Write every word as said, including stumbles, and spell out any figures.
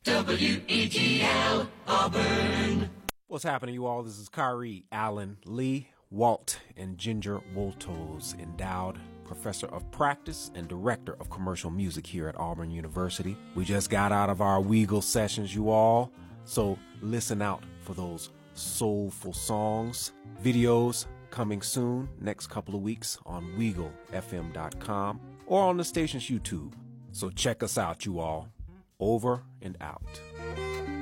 W E G L Auburn. What's happening, you all? This is Kyrie Allen Lee, Walt and Ginger Woltos, endowed professor of practice and director of commercial music here at Auburn University. We just got out of our Weagle sessions, you all, so listen out for those soulful songs. Videos coming soon, next couple of weeks on Weagle F M dot com or on the station's YouTube. So check us out, you all. Over and out.